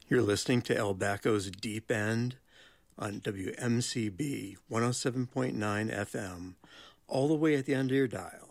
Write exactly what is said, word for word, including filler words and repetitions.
You're listening to El Baco's Deep End on W M C B one oh seven point nine F M, all the way at the end of your dial.